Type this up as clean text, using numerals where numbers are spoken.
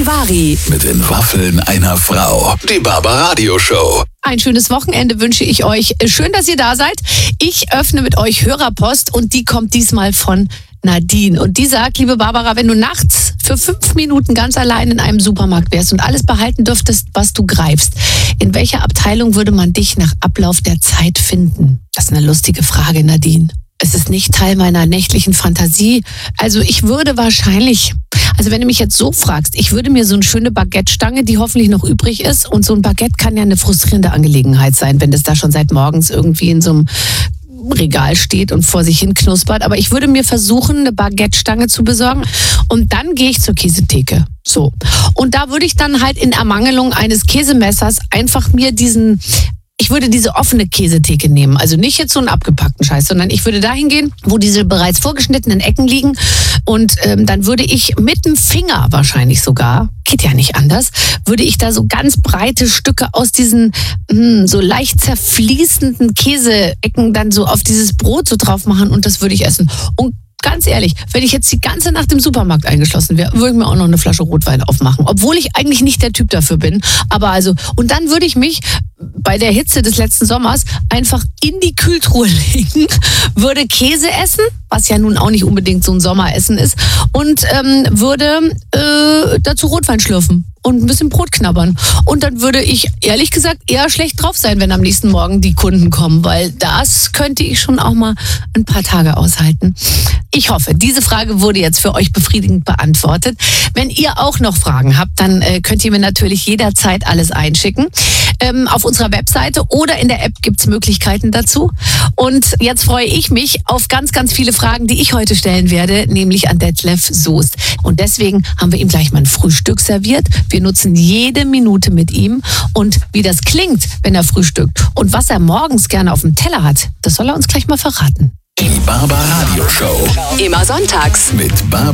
Charivari. Mit den Waffeln einer Frau. Die Barbaradio Show. Ein schönes Wochenende wünsche ich euch. Schön, dass ihr da seid. Ich öffne mit euch Hörerpost und die kommt diesmal von Nadine. Und die sagt, liebe Barbara, wenn du nachts für 5 Minuten ganz allein in einem Supermarkt wärst und alles behalten dürftest, was du greifst, in welcher Abteilung würde man dich nach Ablauf der Zeit finden? Das ist eine lustige Frage, Nadine. Es ist nicht Teil meiner nächtlichen Fantasie. Also ich würde wahrscheinlich, wenn du mich jetzt so fragst, ich würde mir so eine schöne Baguette-Stange, die hoffentlich noch übrig ist, und so ein Baguette kann ja eine frustrierende Angelegenheit sein, wenn das da schon seit morgens irgendwie in so einem Regal steht und vor sich hin knuspert. Aber ich würde mir versuchen, eine Baguette-Stange zu besorgen und dann gehe ich zur Käsetheke. So. Und da würde ich dann halt in Ermangelung eines Käsemessers einfach mir ich würde diese offene Käsetheke nehmen. Also nicht jetzt so einen abgepackten Scheiß, sondern ich würde dahin gehen, wo diese bereits vorgeschnittenen Ecken liegen. Und dann würde ich mit dem Finger wahrscheinlich sogar, geht ja nicht anders, würde ich da so ganz breite Stücke aus diesen so leicht zerfließenden Käseecken dann so auf dieses Brot so drauf machen und das würde ich essen. Und ganz ehrlich, wenn ich jetzt die ganze Nacht im Supermarkt eingeschlossen wäre, würde ich mir auch noch eine Flasche Rotwein aufmachen. Obwohl ich eigentlich nicht der Typ dafür bin. Aber und dann würde ich mich bei der Hitze des letzten Sommers einfach in die Kühltruhe legen, würde Käse essen, was ja nun auch nicht unbedingt so ein Sommeressen ist, und würde dazu Rotwein schlürfen und ein bisschen Brot knabbern. Und dann würde ich, ehrlich gesagt, eher schlecht drauf sein, wenn am nächsten Morgen die Kunden kommen, weil das könnte ich schon auch mal ein paar Tage aushalten. Ich hoffe, diese Frage wurde jetzt für euch befriedigend beantwortet. Wenn ihr auch noch Fragen habt, dann könnt ihr mir natürlich jederzeit alles einschicken. Auf unserer Webseite oder in der App gibt's Möglichkeiten dazu. Und jetzt freue ich mich auf ganz, ganz viele Fragen, die ich heute stellen werde, nämlich an Detlef Soest. Und deswegen haben wir ihm gleich mal ein Frühstück serviert. Wir nutzen jede Minute mit ihm. Und wie das klingt, wenn er frühstückt und was er morgens gerne auf dem Teller hat, das soll er uns gleich mal verraten. Die Barbaradio Show. Immer sonntags Mit Barbara